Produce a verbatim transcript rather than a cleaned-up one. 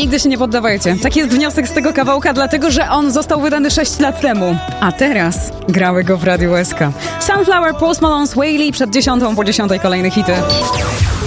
Nigdy się nie poddawajcie. Tak jest wniosek z tego kawałka, dlatego że on został wydany sześć lat temu. A teraz grały go w Radiu S K. Sunflower, Post Malone, Swaley, przed dziesiątą po dziesiątej kolejne hity.